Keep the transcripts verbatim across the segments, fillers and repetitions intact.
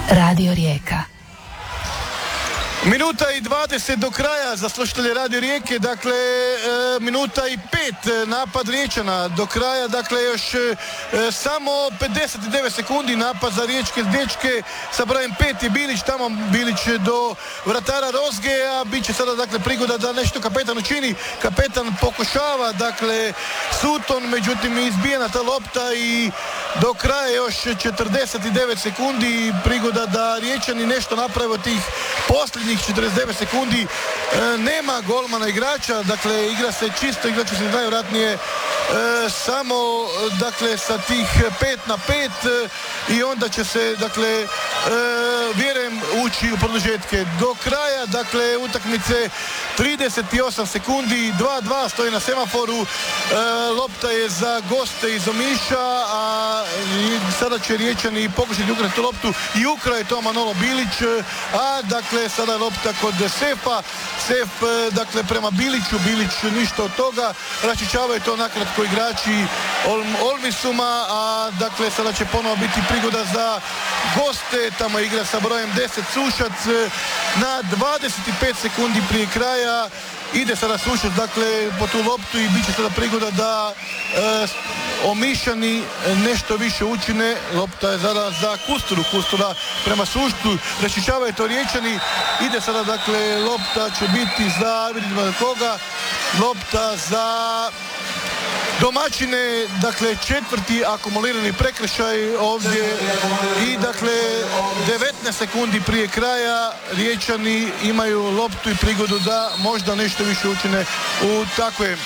Radio Rijeka. Minuta i dvadeset do kraja za slušatelje Radio Rijeke, dakle e, minuta i pet napad Riječana do kraja, dakle još e, samo pedeset devet sekundi napad za riječke dečke sa brojem pet je Bilić, tamo Bilić do vratara Rozge, a bit će sada dakle prigoda da nešto kapetan učini. Kapetan pokušava, dakle Sutton, međutim izbijena ta lopta i do kraja još četrdeset devet sekundi prigoda da Riječani nešto naprave od tih posljednjih četrdeset devet sekundi. E, nema golmana igrača, dakle igra se čisto, igrače se najvjerojatnije e, samo dakle sa tih pet na pet e, i onda će se dakle e, vjerujem ući u produžetke. Do kraja dakle utakmice trideset osam sekundi, dva dva stoji na semaforu, e, lopta je za goste iz Omiša, a sada će Riječani pokušati ukrati loptu i ukrao je to Manolo Bilić, a dakle sada lopta kod Sefa, Sef dakle prema Biliću, Bilić ništa od toga, raščišćavaju to nakratko igrači Olmisuma, a dakle sada će ponovo biti prigoda za goste, tamo igra sa brojem deset Sušac na dvadeset pet sekundi prije kraja. Ide sada Sušac dakle po tu loptu i bit će sada prigoda da e, Omišani nešto više učine. Lopta je sada za Kusturu, Kustura prema Suštu, raščišćavaju to Riječani. Ide sada dakle lopta će biti za, vidimo da koga, lopta za domaćine, dakle četvrti akumulirani prekršaj ovdje i dakle devetnaest sekundi prije kraja Riječani imaju loptu i prigodu da možda nešto više učine u takve.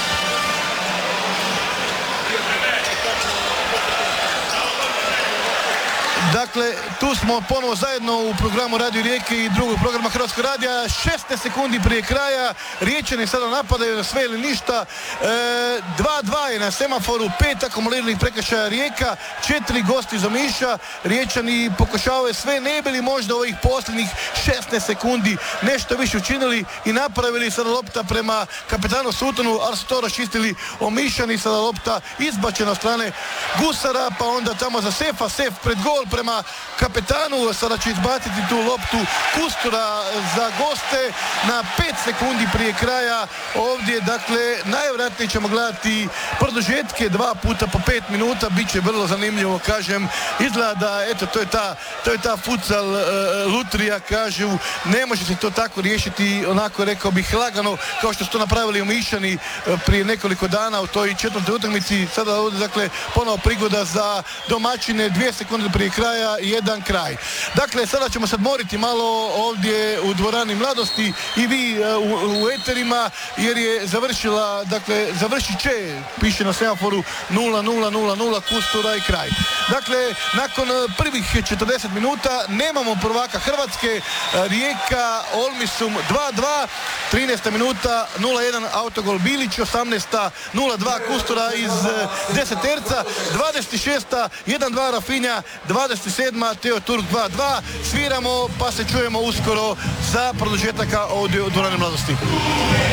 Dakle, tu smo ponovo zajedno u programu Radio Rijeke i drugog programa Hrvatskog radija. šesnaest sekundi prije kraja, Riječani sada napadaju na sve ili ništa. dva dva je na semaforu, pet akumuliranih prekršaja Rijeka, četiri gosti iz Omiša. Riječani pokušavaju sve, ne bili možda ovih posljednjih šesnaest sekundi nešto više učinili i napravili sada lopta prema kapetanu Suttonu, ali su to raščistili Omišani. Sada lopta izbačena od strane Gusara, pa onda tamo za Sefa, Sef pred gol prema kapetanu, sada će izbaciti tu loptu Kustura za goste na pet sekundi prije kraja. Ovdje dakle najvjerojatnije ćemo gledati produžetke dva puta po pet minuta, bit će vrlo zanimljivo, kažem. Izgleda da eto to je ta, to je ta futsal uh, lutrija, kažu, ne može se to tako riješiti onako, rekao bih, lagano kao što su to napravili Omišani uh, prije nekoliko dana u toj četvrtoj utakmici. Sada ovdje dakle ponovo prigoda za domaćine, dvije sekunde prije kraja, jedan kraj. Dakle, sada ćemo sad moriti malo ovdje u dvorani Mladosti i vi uh, u, u eterima, jer je završila, dakle, završit će, piše na semaforu nula nula nula nula Kustura i kraj. Dakle, nakon prvih četrdeset minuta nemamo prvaka Hrvatske, Rijeka, Olmisum dva dva, trinaesta minuta nula jedan autogol Bilić, osamnaesta nula dva Kustura iz deseterca, dvadeset šesta jedan dva Rafinja, dvadeset sedma Teo Turk dva dva. Sviramo pa se čujemo uskoro za produžetaka ovdje u dvorani Mladosti.